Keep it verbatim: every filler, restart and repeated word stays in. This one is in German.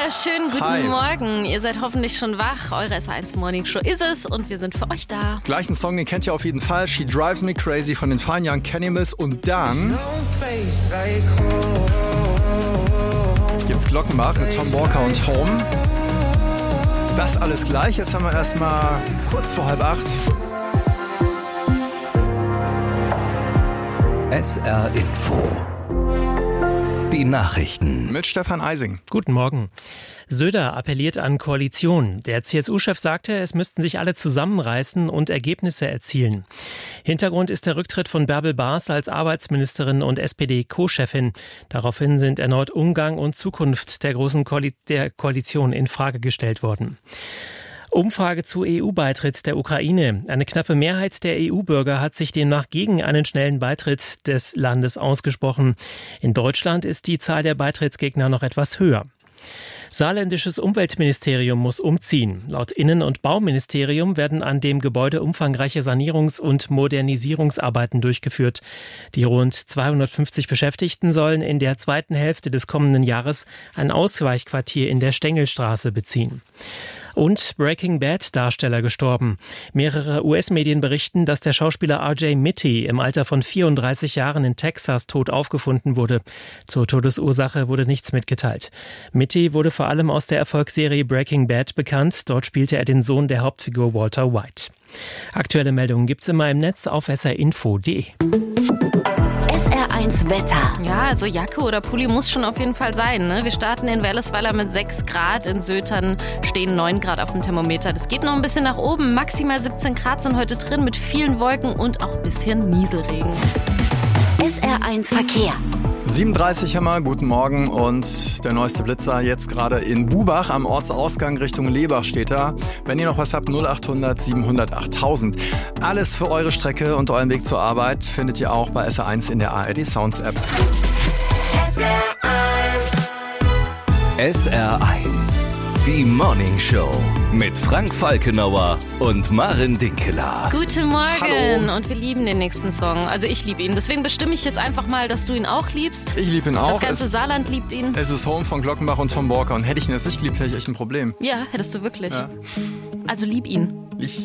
wunderschönen guten Hi. Morgen. Ihr seid hoffentlich schon wach. Eure S eins Morning Show ist es und wir sind für euch da. Gleichen Song, den kennt ihr auf jeden Fall. She Drives Me Crazy von den Fine Young Cannibals. Und dann gibt's Glockenbach mit Tom Walker und Home. Das alles gleich. Jetzt haben wir erstmal kurz vor halb acht. S R Info. Die Nachrichten. Mit Stefan Eising. Guten Morgen. Söder appelliert an Koalition. Der C S U-Chef sagte, es müssten sich alle zusammenreißen und Ergebnisse erzielen. Hintergrund ist der Rücktritt von Bärbel Baas als Arbeitsministerin und S P D-Co-Chefin. Daraufhin sind erneut Umgang und Zukunft der großen Koali- der Koalition in Frage gestellt worden. Umfrage zu E U-Beitritt der Ukraine. Eine knappe Mehrheit der E U-Bürger hat sich demnach gegen einen schnellen Beitritt des Landes ausgesprochen. In Deutschland ist die Zahl der Beitrittsgegner noch etwas höher. Saarländisches Umweltministerium muss umziehen. Laut Innen- und Bauministerium werden an dem Gebäude umfangreiche Sanierungs- und Modernisierungsarbeiten durchgeführt. Die rund zweihundertfünfzig Beschäftigten sollen in der zweiten Hälfte des kommenden Jahres ein Ausweichquartier in der Stengelstraße beziehen. Und Breaking Bad-Darsteller gestorben. Mehrere U S-Medien berichten, dass der Schauspieler R J Mitty im Alter von vierunddreißig Jahren in Texas tot aufgefunden wurde. Zur Todesursache wurde nichts mitgeteilt. Mitty wurde vor allem aus der Erfolgsserie Breaking Bad bekannt. Dort spielte er den Sohn der Hauptfigur Walter White. Aktuelle Meldungen gibt's immer im Netz auf s r info punkt d e. S R eins Wetter. Ja, also Jacke oder Pulli muss schon auf jeden Fall sein. Ne? Wir starten in Wellesweiler mit sechs Grad. In Sötern stehen neun Grad auf dem Thermometer. Das geht noch ein bisschen nach oben. Maximal siebzehn Grad sind heute drin mit vielen Wolken und auch ein bisschen Nieselregen. S R eins Verkehr. siebenunddreißig haben wir, guten Morgen, und der neueste Blitzer jetzt gerade in Bubach am Ortsausgang Richtung Lebach steht da. Wenn ihr noch was habt, null achthundert siebenhundert achttausend. Alles für eure Strecke und euren Weg zur Arbeit findet ihr auch bei S R eins in der A R D Sounds App. S R eins. S R eins. Die Morning Show mit Frank Falkenauer und Maren Dinkeler. Guten Morgen. Hallo. Und wir lieben den nächsten Song. Also ich liebe ihn. Deswegen bestimme ich jetzt einfach mal, dass du ihn auch liebst. Ich liebe ihn auch. Das ganze Es, Saarland liebt ihn. es ist Home von Glockenbach und Tom Walker. Und hätte ich ihn jetzt nicht geliebt, hätte ich echt ein Problem. Ja, hättest du wirklich. Ja. Also lieb ihn. Ich